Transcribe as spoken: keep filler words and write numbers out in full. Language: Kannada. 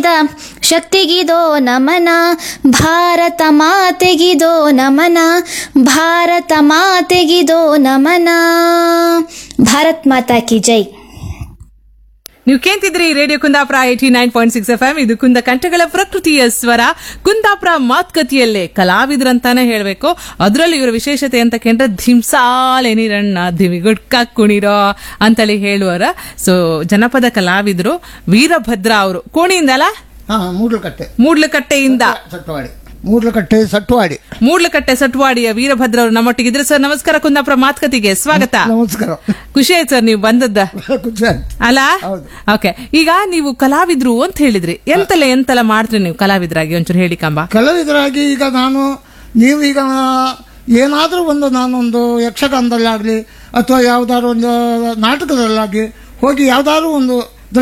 ತುಂಬಿದ ಶಕ್ತಿಗಿದೋ ನಮನ, ಭಾರತ ಮಾತೆಗಿದೋ ನಮನ, ಭಾರತ ಮಾತೆಗಿದೋ ನಮನ. ಭಾರತ್ ಮಾತಾ ಕಿ ಜೈ. ನೀವು ಕೇಳ್ತಿದ್ರಿ radio Kundapura eighty nine point six F M. ಇದು ಕುಂದ ಕಂಠಗಳ ಪ್ರಕೃತಿಯ ಸ್ವರ. ಕುಂದಾಪುರ ಮಾತುಕತೆಯಲ್ಲೇ ಕಲಾವಿದರಂತಾನೆ ಹೇಳ್ಬೇಕು. ಅದರಲ್ಲಿ ಇವರ ವಿಶೇಷತೆ ಅಂತ ಕೇಳಿದ್ರೆ ಧಿಂಸಾಲೆನಿರಣ್ಣ ಧಿಮಿಗುಡ್ಕ ಕುಣಿರೋ ಅಂತೇಳಿ ಹೇಳುವರ. ಸೊ ಜನಪದ ಕಲಾವಿದರು ವೀರಭದ್ರ ಅವರು ಕೋಣಿಯಿಂದಲ್ಲ, ಮೂಡ್ಲಕಟ್ಟೆ ಮೂಡ್ಲಕಟ್ಟೆಯಿಂದ ಸಟ್ವಾಡಿ ಮೂಡ್ಲಕಟ್ಟೆ ಸಟ್ವಾಡಿ ಮೂಡ್ಲಕಟ್ಟೆ ಸಟ್ವಾಡಿಯ ವೀರಭದ್ರ ಅವರು ನಮ್ಮೊಟ್ಟಿಗಿದ್ರೆ. ಸರ್ ನಮಸ್ಕಾರ, ಕುಂದಾಪುರ ಮಾತುಕತೆಗೆ ಸ್ವಾಗತ. ನಮಸ್ಕಾರ. ಖುಷಿ ಆಯ್ತು ಸರ್ ನೀವು ಬಂದದ್ದ ಅಲ್ಲ? ಓಕೆ, ಈಗ ನೀವು ಕಲಾವಿದ್ರು ಅಂತ ಹೇಳಿದ್ರಿ, ಎಂತೆಲ್ಲ ಎಂತೆಲ್ಲ ಮಾಡ್ತೀರಿ ನೀವು ಕಲಾವಿದರಾಗಿ? ಒಂಚೂರು ಹೇಳಿ ಕಂಬ. ಕಲಾವಿದರಾಗಿ ಈಗ ನಾನು ನೀವು ಈಗ ಏನಾದ್ರೂ ಒಂದು ನಾನೊಂದು ಯಕ್ಷಗಾನದಲ್ಲಾಗ್ಲಿ ಅಥವಾ ಯಾವ್ದಾದ್ರು ಒಂದು ನಾಟಕದಲ್ಲಾಗ್ಲಿ ಹೋಗಿ ಯಾವ್ದಾದ್ರು ಒಂದು